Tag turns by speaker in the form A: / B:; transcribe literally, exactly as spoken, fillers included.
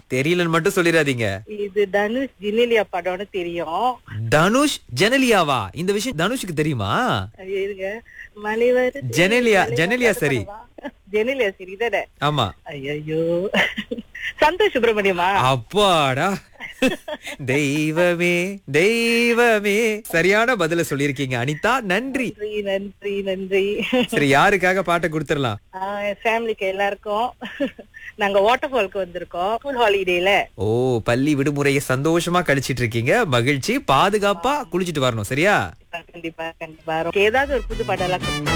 A: தெரியலன்னு மட்டும் சொல்லிடாதீங்க.
B: இது தனுஷ் ஜினிலியா படம்னு தெரியும்.
A: தனுஷ் ஜெனலியாவா? இந்த விஷயம் தனுஷுக்கு தெரியுமா?
B: ஐயோ, இருங்க. மலைவர்
A: ஜெனலியா ஜெனலியா சரி.
B: ஜெனிலியா சரி தானே?
A: ஆமா.
B: ஐயோ, சந்தோஷ் சுப்பிரமணியமா?
A: அப்பாடா, தெய்வமே தெய்வமே, சரியான பதில சொல்லியிருக்கீங்க அனிதா. நன்றி
B: நன்றி நன்றி நன்றி.
A: சரி, யாருக்காக பாட்டை கொடுத்துடலாம்?
B: ஃபேமிலிக்கு எல்லாருக்கும். நாங்க வாட்டர் ஃபால்க்கு வந்திருக்கோம் ஸ்கூல் ஹாலிடேல.
A: ஓ, பள்ளி விடுமுறையை சந்தோஷமா கழிச்சிட்டு இருக்கீங்க. மகிழ்ச்சி. பாதுகாப்பா குளிச்சிட்டு வரணும், சரியா?
B: கண்டிப்பா கண்டிப்பா. ஏதாவது ஒரு புது பாடலாம்